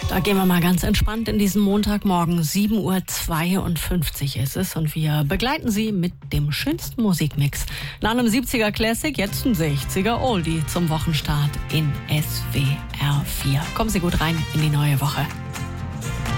Da gehen wir mal ganz entspannt in diesen Montagmorgen. 7:52 Uhr ist es und wir begleiten Sie mit dem schönsten Musikmix. Nach einem 70er Classic jetzt ein 60er Oldie zum Wochenstart in SWR 4. Kommen Sie gut rein in die neue Woche.